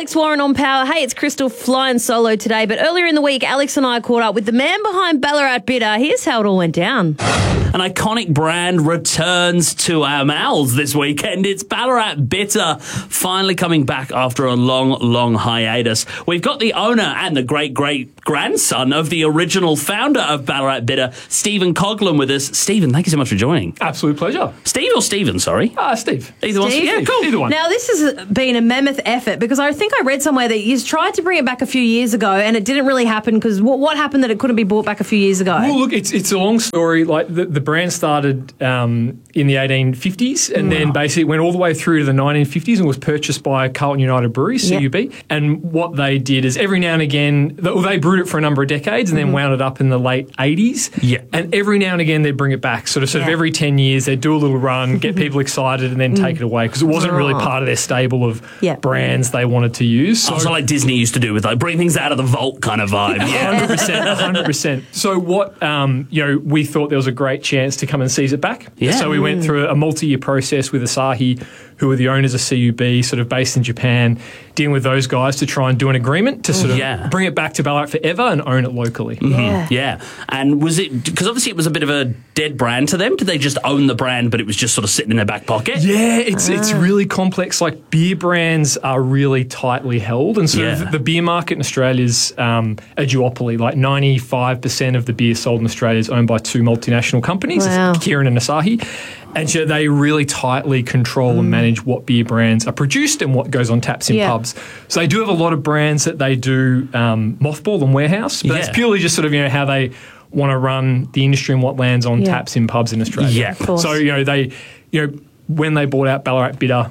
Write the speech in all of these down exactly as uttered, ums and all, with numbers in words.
Alex Warren on Power. Hey, it's Crystal flying solo today, but earlier in the week, Alex and I caught up with the man behind Ballarat Bitter. Here's how it all went down. An iconic brand returns to our mouths this weekend. It's Ballarat Bitter, finally coming back after a long, long hiatus. We've got the owner and the great-great-grandson of the original founder of Ballarat Bitter, Stephen Coghlan, with us. Stephen, thank you so much for joining. Absolute pleasure. Steve or Stephen, sorry? Ah, uh, Steve. Either one. Yeah, cool. Either one. Now, this has been a mammoth effort because I think I read somewhere that you tried to bring it back a few years ago and it didn't really happen because what, what happened that it couldn't be brought back a few years ago? Well, look, it's it's a long story. Like the, the brand started um, in the eighteen fifties and wow. then basically went all the way through to the nineteen fifties and was purchased by Carlton United Breweries, C U B. Yep. And what they did is every now and again, well, they brewed it for a number of decades and mm-hmm. then wound it up in the late eighties. Yeah. And every now and again, they'd bring it back. Sort of, sort yeah. of every ten years, they'd do a little run, get people excited and then mm. take it away because it wasn't really part of their stable of yep. brands they wanted to use. So, also like Disney used to do with like bring things out of the vault kind of vibe. Yeah. one hundred percent, one hundred percent. So what, um, you know, we thought there was a great chance to come and seize it back. Yeah. So we went through a multi-year process with Asahi, who are the owners of C U B, sort of based in Japan, dealing with those guys to try and do an agreement to sort of yeah. bring it back to Ballarat forever and own it locally. Mm-hmm. Yeah. yeah. And was it, because obviously it was a bit of a dead brand to them, did they just own the brand but it was just sort of sitting in their back pocket? Yeah, it's ah. it's really complex. Like beer brands are really tightly held and sort yeah. of the beer market in Australia is um, a duopoly. Like ninety-five percent of the beer sold in Australia is owned by two multinational companies, wow. Kirin and Asahi. And so they really tightly control mm. and manage what beer brands are produced and what goes on taps in yeah. pubs. So they do have a lot of brands that they do um, mothball and warehouse, but yeah. it's purely just sort of, you know, how they want to run the industry and what lands on yeah. taps in pubs in Australia. Yeah. So, you know, they, you know, when they bought out Ballarat Bitter,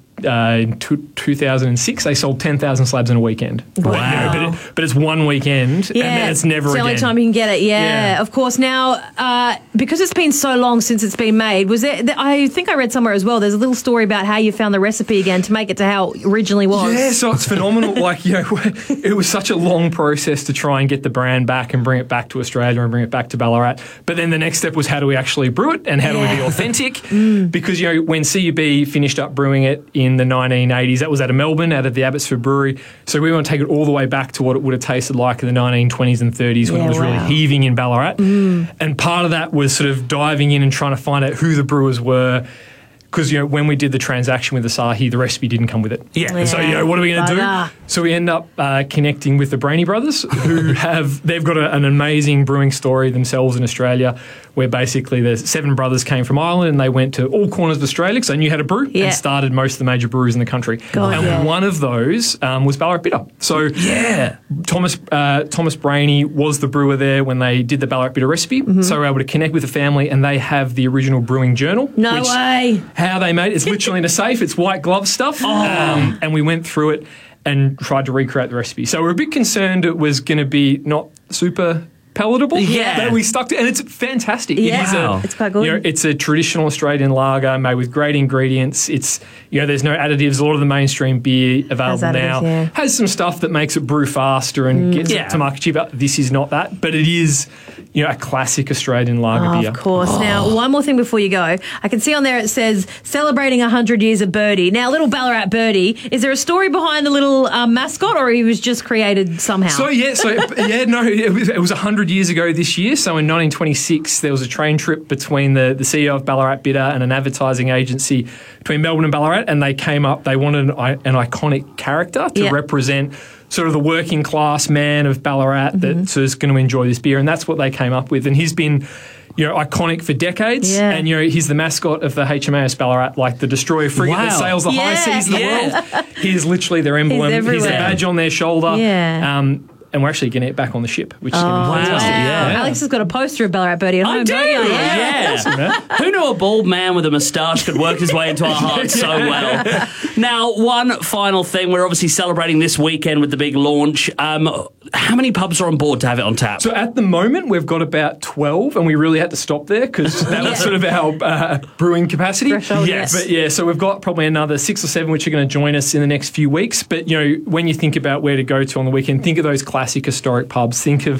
Uh, in two thousand six, they sold ten thousand slabs in a weekend. Wow. But, you know, but, it, but it's one weekend yeah, and then it's never it's the again. only time you can get it, yeah, Yeah. of course. Now, uh, because it's been so long since it's been made, was there, I think I read somewhere as well, there's a little story about how you found the recipe again to make it to how it originally was. Yeah, so it's phenomenal. Like, you know, it was such a long process to try and get the brand back and bring it back to Australia and bring it back to Ballarat. But then the next step was how do we actually brew it and how yeah. do we be authentic? mm. Because, you know, when C U B finished up brewing it in the nineteen eighties, that was out of Melbourne, out of the Abbotsford Brewery. So we want to take it all the way back to what it would have tasted like in the nineteen twenties and thirties when yeah, it was wow. really heaving in Ballarat. Mm. And part of that was sort of diving in and trying to find out who the brewers were. Because, you know, when we did the transaction with Asahi, the recipe didn't come with it. Yeah. yeah. So, you know, what are we going to do? So we end up uh, connecting with the Brainy brothers, who have, they've got a, an amazing brewing story themselves in Australia, where basically the seven brothers came from Ireland and they went to all corners of Australia because they knew how to brew yeah. and started most of the major breweries in the country. God, and yeah. one of those um, was Ballarat Bitter. So yeah. Thomas uh, Thomas Brainy was the brewer there when they did the Ballarat Bitter recipe. Mm-hmm. So we were able to connect with the family and they have the original brewing journal. No which, way. How they made it. It's literally in a safe. It's white glove stuff. Oh. Um, and we went through it and tried to recreate the recipe. So we're a bit concerned it was going to be not super palatable. Yeah. But we stuck to it. And it's fantastic. Yeah. It is Wow. a, it's quite good. You know, it's a traditional Australian lager made with great ingredients. It's, you know, there's no additives. A lot of the mainstream beer available Has now additives, yeah. has some stuff that makes it brew faster and Mm. gets Yeah. it to market cheaper. This is not that. But it is, you know, a classic Australian lager Oh, beer. of course. Oh. Now, one more thing before you go. I can see on there it says, celebrating one hundred years of Birdie. Now, little Ballarat Birdie, is there a story behind the little um, mascot or he was just created somehow? So, yeah, so, yeah, no, it was, it was one hundred years ago this year. So in nineteen twenty-six, there was a train trip between the, the C E O of Ballarat Bitter and an advertising agency between Melbourne and Ballarat, and they came up, they wanted an, an iconic character to yeah. represent sort of the working class man of Ballarat mm-hmm. that so is going to enjoy this beer, and that's what they came up with. And he's been, you know, iconic for decades, yeah. and, you know, he's the mascot of the H M A S Ballarat, like the destroyer frigate Wow. that sails the Yeah. high seas of the Yeah. world. He is literally their emblem. He's He's a everywhere. badge on their shoulder. Yeah. Um, and we're actually getting it back on the ship, which is Oh, going to be wow. fantastic. Yeah. Alex has got a poster of Ballarat Birdie at I home, do, don't you? yeah. Awesome, man. Who knew a bald man with a moustache could work his way into our hearts so well? Now, one final thing. We're obviously celebrating this weekend with the big launch. Um, how many pubs are on board to have it on tap? So at the moment, we've got about twelve, and we really had to stop there because that was Yeah. sort of our uh, brewing capacity. Threshold, Yes. But yeah, so we've got probably another six or seven which are going to join us in the next few weeks. But, you know, when you think about where to go to on the weekend, think of those classic historic pubs. Think of,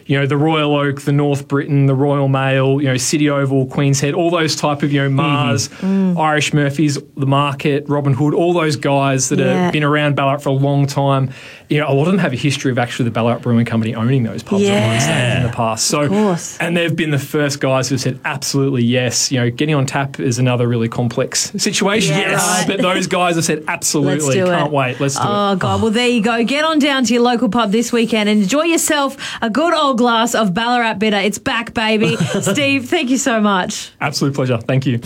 you know, the Royal Oak, the North Britain, the Royal Mail, you know, City Oval, Queen's Head, all those type of, you know, Mars, mm-hmm. Irish Murphys, the Market, Robin Hood, all those guys that yeah. have been around Ballarat for a long time. You know, a lot of them have a history of actually the Ballarat Brewing Company owning those pubs yeah. and wine stands in the past. So, of course. And they've been the first guys who said absolutely yes. You know, getting on tap is another really complex situation. Yeah, yes, right. but those guys have said absolutely. Let's do Can't it. wait. Let's do oh, it. Oh God! Well, there you go. Get on down to your local pub this weekend and enjoy yourself a good old glass of Ballarat Bitter. It's back, baby. Steve, thank you so much. Absolute pleasure. Thank you.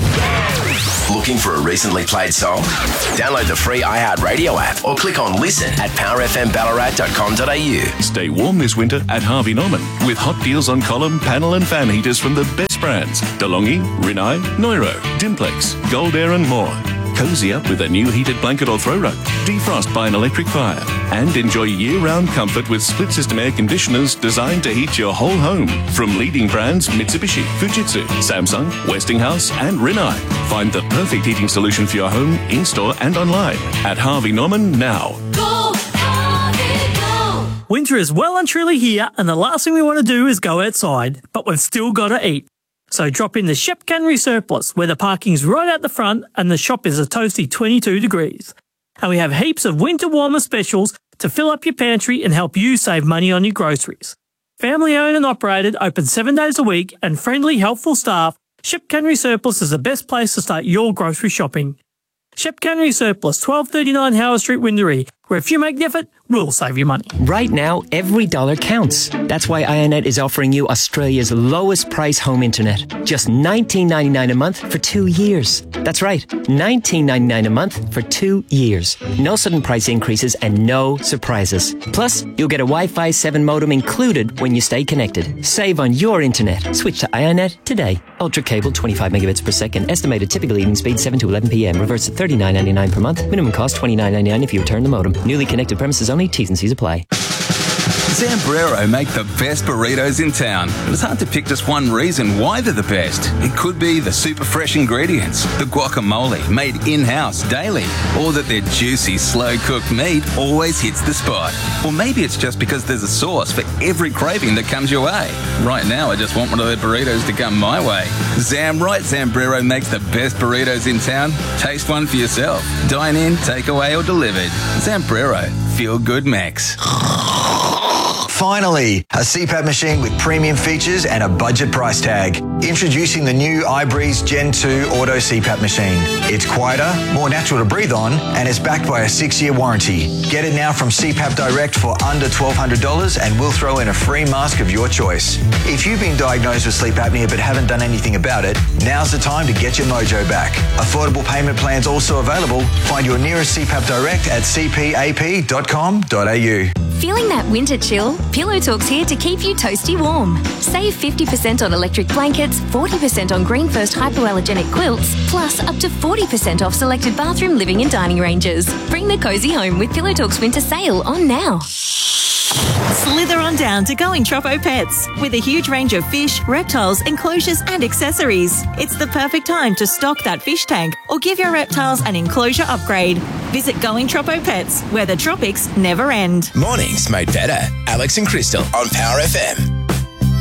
Looking for a recently played song? Download the free iHeartRadio app or click on listen at power f m ballarat dot com dot a u. Stay warm this winter at Harvey Norman with hot deals on column, panel and fan heaters from the best brands. DeLonghi, Rinnai, Neuro, Dimplex, Gold Air and more. Cozy up with a new heated blanket or throw rug. Defrost by an electric fire. And enjoy year-round comfort with split-system air conditioners designed to heat your whole home. From leading brands Mitsubishi, Fujitsu, Samsung, Westinghouse and Rinnai. Find the perfect heating solution for your home, in-store and online at Harvey Norman now. Go, Harvey, go! Winter is well and truly here, and the last thing we want to do is go outside, but we've still got to eat. So drop in the Shep Cannery Surplus, where the parking's right out the front and the shop is a toasty twenty-two degrees. And we have heaps of winter warmer specials to fill up your pantry and help you save money on your groceries. Family owned and operated, open seven days a week, and friendly, helpful staff, Shep Cannery Surplus is the best place to start your grocery shopping. Shep Cannery Surplus, twelve thirty-nine Howard Street, Windaree, where if you make the effort, we'll save you money. Right now, every dollar counts. That's why Ionet is offering you Australia's lowest price home internet. Just nineteen ninety-nine a month for two years. That's right, nineteen ninety-nine a month for two years. No sudden price increases and no surprises. Plus, you'll get a Wi-Fi seven modem included when you stay connected. Save on your internet. Switch to Ionet today. Ultra cable, twenty-five megabits per second. Estimated typical evening speed seven to eleven p m. Reverse at thirty-nine ninety-nine per month. Minimum cost twenty-nine ninety-nine if you return the modem. Newly connected premises only. T's and C's apply. Zambrero make the best burritos in town. But it's hard to pick just one reason why they're the best. It could be the super fresh ingredients, the guacamole made in-house daily, or that their juicy, slow-cooked meat always hits the spot. Or maybe it's just because there's a sauce for every craving that comes your way. Right now, I just want one of their burritos to come my way. Zamright Zambrero makes the best burritos in town. Taste one for yourself. Dine in, take away, or delivered. Zambrero. Feel good, Max. Finally, a C PAP machine with premium features and a budget price tag. Introducing the new iBreeze Gen two Auto C PAP machine. It's quieter, more natural to breathe on, and it's backed by a six-year warranty. Get it now from C PAP Direct for under twelve hundred dollars and we'll throw in a free mask of your choice. If you've been diagnosed with sleep apnea but haven't done anything about it, now's the time to get your mojo back. Affordable payment plans also available. Find your nearest C PAP Direct at c p a p dot com dot a u. Feeling that winter chill? Pillow Talk's here to keep you toasty warm. Save fifty percent on electric blankets, forty percent on Green First hypoallergenic quilts, plus up to forty percent off selected bathroom, living and dining ranges. Bring the cozy home with Pillow Talk's winter sale on now. Slither on down to Going Troppo Pets. With a huge range of fish, reptiles, enclosures and accessories. It's the perfect time to stock that fish tank or give your reptiles an enclosure upgrade. Visit Going Troppo Pets, where the tropics never end. Mornings made better. Alex and Crystal on Power F M.